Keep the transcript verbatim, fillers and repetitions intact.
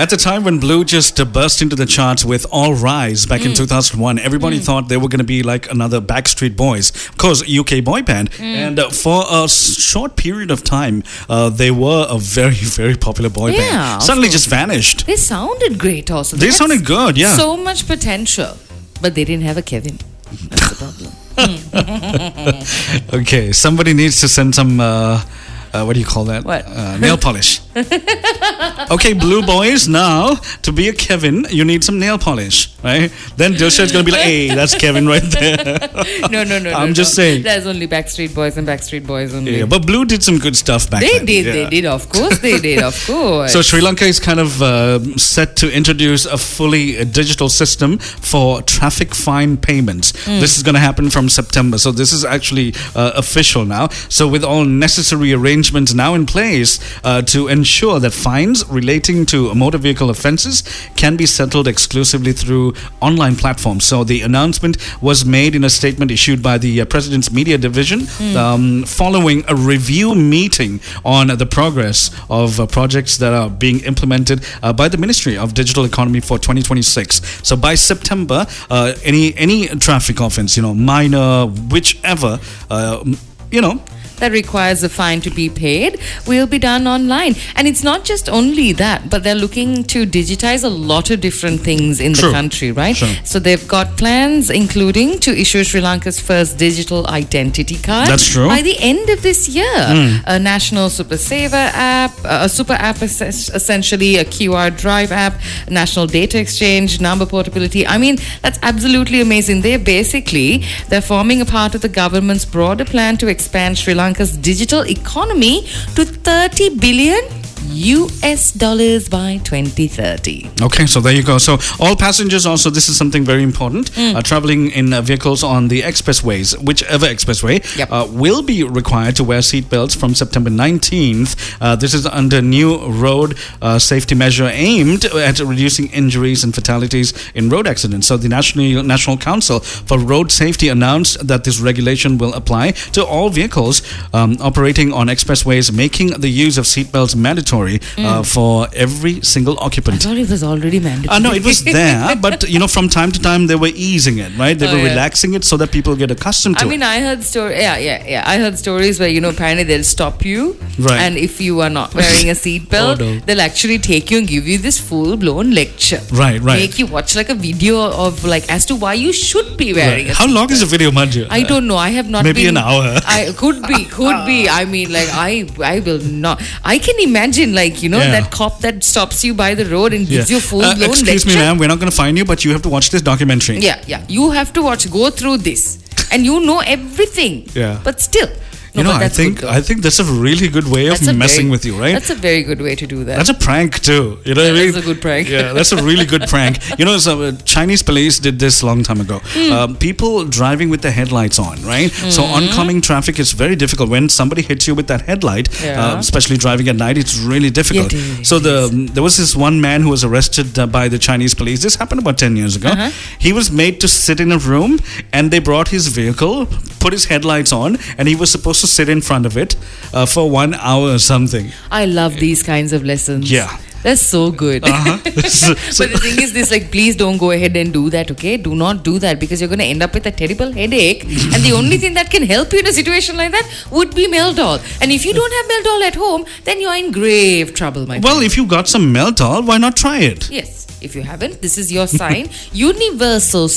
At the time when Blue just uh, burst into the charts with All Rise back in two thousand one, everybody thought they were going to be like another Backstreet Boys, of course, U K boy band. And uh, for a s- short period of time, uh, they were a very, very popular boy Yeah, band. of Suddenly course. just vanished. They sounded great also. They had sounded good, yeah. So much potential. But they didn't have a Kevin. That's the problem. Okay, somebody needs to send some, uh, uh, what do you call that? What? Uh, nail polish. Okay, Blue Boys, now, to be a Kevin, you need some nail polish, right? Then Dilshad's going to be like, hey, that's Kevin right there. No, no, no. I'm no, just no. saying. There's only Backstreet Boys and Backstreet Boys only. Yeah, but Blue did some good stuff back They then. did, Yeah. they did, of course they did, of course. So Sri Lanka is kind of uh, set to introduce a fully uh, digital system for traffic fine payments. This is going to happen from September. So this is actually uh, official now. So with all necessary arrangements now in place uh, to ensure that fines relating to motor vehicle offences can be settled exclusively through online platforms. So the announcement was made in a statement issued by the uh, President's Media Division um, following a review meeting on uh, the progress of uh, projects that are being implemented uh, by the Ministry of Digital Economy for twenty twenty-six. So by September, uh, any any traffic offence, you know, minor, whichever, uh, you know, that requires a fine to be paid will be done online. And it's not just only that, but they're looking to digitize a lot of different things in True. the country, right? Sure. So they've got plans, including to issue Sri Lanka's first digital identity card. That's true. By the end of this year. A national super saver app, a super app is essentially a Q R drive app, national data exchange, number portability. I mean, that's absolutely amazing. They're basically, they're forming a part of the government's broader plan to expand Sri Lanka's digital economy to thirty billion U S dollars by twenty thirty. Okay, so there you go. So all passengers also, this is something very important, uh, traveling in uh, vehicles on the expressways, whichever expressway, Yep. uh, will be required to wear seatbelts from September nineteenth. Uh, this is under new road uh, safety measure aimed at reducing injuries and fatalities in road accidents. So the National National Council for Road Safety announced that this regulation will apply to all vehicles um, operating on expressways, making the use of seatbelts mandatory uh, for every single I occupant. thought it was already mandatory. Uh, no, it was there, but you know, from time to time they were easing it, right? They Oh, were yeah. relaxing it so that people get accustomed to I mean, it. I heard story. Yeah, yeah, yeah. I heard stories where, you know, apparently they'll stop you, Right. and if you are not wearing a seatbelt, Oh, no. they'll actually take you and give you this full-blown lecture. Right, right. Make you watch like a video of like as to why you should be wearing Right. a How long is the video, Manju? I don't know. I have not Maybe been, an hour. I could be, could be. I mean, like I, I will not. I can imagine, like you know, Yeah. that cop that stops you by the road and gives you a full Uh, blown excuse lecture. me, ma'am, we're not going to find you, but you have to watch this documentary. Yeah, yeah. You have to watch, go through this, and you know everything. Yeah. But still, no, You know, but I that's think good, though. I think that's a really good way of That's a messing very- with you, right? That's a very good way to do that. That's a prank too. You know what I Yeah, mean? that's a good prank. Yeah, that's a really good prank. You know, so, uh, Chinese police did this a long time ago. Hmm. Um, people driving with the headlights on, right? So oncoming traffic is very difficult. When somebody hits you with that headlight, Yeah. uh, especially driving at night, it's really difficult. Yeah, it is, so it the um, there was this one man who was arrested uh, by the Chinese police. This happened about ten years ago. Uh-huh. He was made to sit in a room, and they brought his vehicle, put his headlights on, and he was supposed to sit in front of it uh, for one hour or something. I love these kinds of lessons. Yeah. That's so good. Uh-huh. So- so- But the thing is this, like, please don't go ahead and do that, okay? Do not do that because you're going to end up with a terrible headache. And the only thing that can help you in a situation like that would be Meldol. And if you don't have Meldol at home, then you're in grave trouble, my Well, friend. if you got some Meltol, why not try it? Yes. If you haven't, this is your sign. Universal